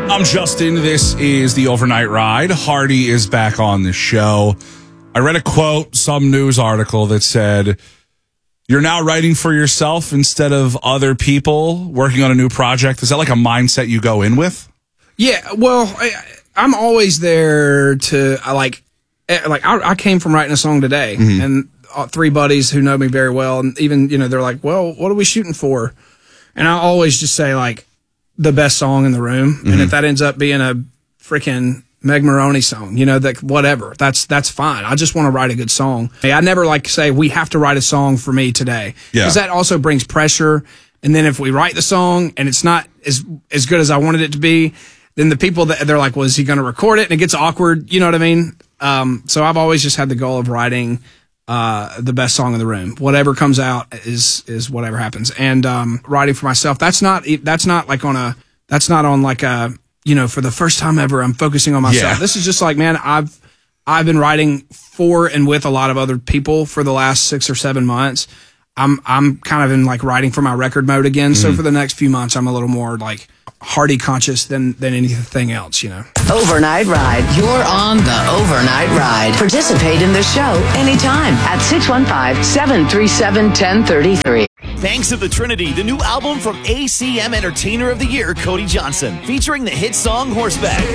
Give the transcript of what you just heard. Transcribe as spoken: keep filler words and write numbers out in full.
I'm Justin. This is the Overnight Ride. Hardy is back on the show. I read a quote, some news article that said, you're now writing for yourself instead of other people working on a new project. Is that like a mindset you go in with? Yeah, well, I, I'm always there to, I like, like I, I came from writing a song today, mm-hmm. and uh, three buddies who know me very well, and even, you know, they're like, well, what are we shooting for? And I always just say, like, the best song in the room. Mm-hmm. And if that ends up being a freaking Meg Maroney song, you know, that whatever, that's that's fine. I just want to write a good song. I never like say we have to write a song for me today, because yeah. that also brings pressure. And then if we write the song and it's not as as good as I wanted it to be, then the people that they're like, well, is he going to record it? And it gets awkward. You know what I mean? Um, so I've always just had the goal of writing uh, the best song in the room. Whatever comes out is is whatever happens. And um, writing for myself, that's not that's not like on a that's not on like a, you know, for the first time ever, I'm focusing on myself. Yeah. This is just like, man, I've I've been writing for and with a lot of other people for the last six or seven months. I'm I'm kind of in like writing for my record mode again. Mm-hmm. So for the next few months, I'm a little more like Hardy conscious than than anything else, you know. Overnight Ride. You're on the Overnight Ride. Participate in the show anytime at six one five, seven three seven, one zero three three. Banks of the Trinity, the new album from A C M Entertainer of the Year, Cody Johnson, featuring the hit song Horseback.